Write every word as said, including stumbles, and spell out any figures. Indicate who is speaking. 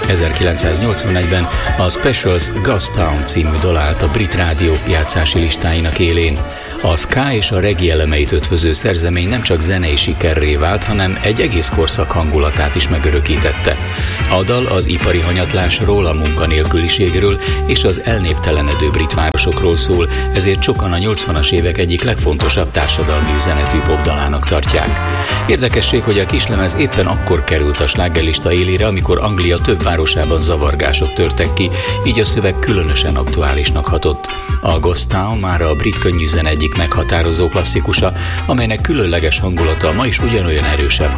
Speaker 1: ezerkilencszáznyolcvanegyben a Specials Ghost Town című dal állt a brit rádió játszási listáinak élén. A ska és a reggae elemeit ötvöző szerzemény nem csak zenei sikerré vált, hanem egy egész korszak hangulatát is megörökítette. A dal az ipari hanyatlásról, a munkanélküliségről és az elnéptelenedő brit városokról szól, ezért sokan a nyolcvanas évek egyik legfontosabb társadalmi üzenetű popdalának tartják. Érdekesség, hogy a kislemez éppen akkor került a slágerlista élére, amikor Anglia több városában zavargások törtek ki, így a szöveg különösen aktuálisnak hatott. A Ghost Town már a brit könnyűzene egyik meghatározó klasszikusa, amelynek különleges hangulata ma is ugyanolyan erősebb